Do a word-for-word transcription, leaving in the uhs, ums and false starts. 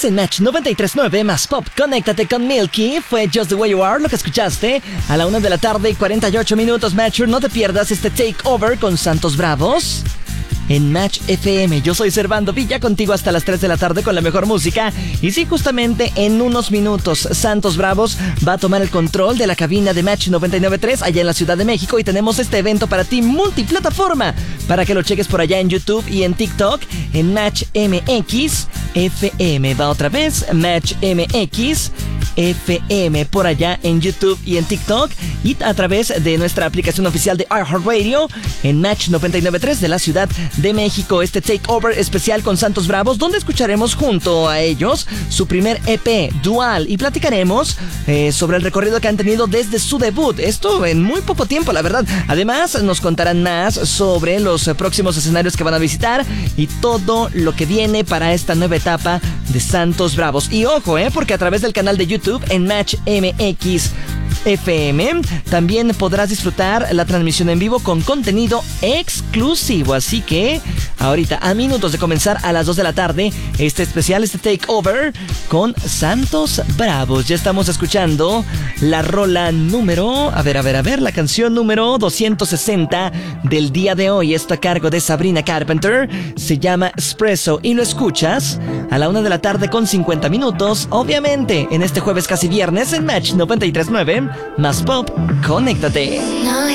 en Match noventa y tres punto nueve más Pop. Conéctate con Milky. Fue Just the Way You Are lo que escuchaste a la una de la tarde y cuarenta y ocho minutos. Matcher, no te pierdas este Takeover con Santos Bravos en Match F M. Yo soy Servando Villa, contigo hasta las tres de la tarde con la mejor música. Y sí, justamente en unos minutos Santos Bravos va a tomar el control de la cabina de Match noventa y nueve punto tres allá en la Ciudad de México. Y tenemos este evento para ti multiplataforma, para que lo cheques por allá en YouTube y en TikTok en Match M X F M. Va otra vez, Match M X F M, por allá en YouTube y en TikTok, y a través de nuestra aplicación oficial de iHeartRadio en Match noventa y nueve punto tres de la Ciudad de México. Este takeover especial con Santos Bravos, donde escucharemos junto a ellos su primer E P Dual, y platicaremos eh, sobre el recorrido que han tenido desde su debut. Esto en muy poco tiempo, la verdad. Además, nos contarán más sobre los próximos escenarios que van a visitar y todo lo que viene para esta nueva etapa de Santos Bravos. Y ojo, eh, porque a través del canal de YouTube en Match M X F M también podrás disfrutar la transmisión en vivo con contenido exclusivo. Así que ahorita, a minutos de comenzar a las dos de la tarde, este especial, este takeover con Santos Bravos. Ya estamos escuchando la rola número, a ver, a ver, a ver, la canción número doscientos sesenta del día de hoy. Esto a cargo de Sabrina Carpenter, se llama Espresso, y lo escuchas a la una de la tarde con cincuenta minutos, obviamente en este jueves casi viernes en Match noventa y tres punto nueve más Pop. Conéctate. No.